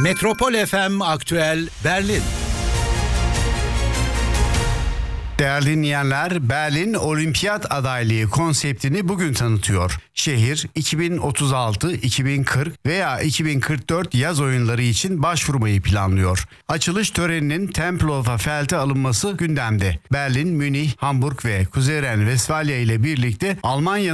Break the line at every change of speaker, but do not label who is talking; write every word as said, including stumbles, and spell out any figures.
Metropol F M Aktüel Berlin.
Değerli dinleyenler, Berlin Olimpiyat adaylığı konseptini bugün tanıtıyor. Şehir iki bin otuz altı, iki bin kırk veya iki bin kırk dört yaz oyunları için başvurmayı planlıyor. Açılış töreninin Tempelhofer Feld'e alınması gündemde. Berlin, Münih, Hamburg ve Kuzey Ren-Vesfalya ile birlikte Almanya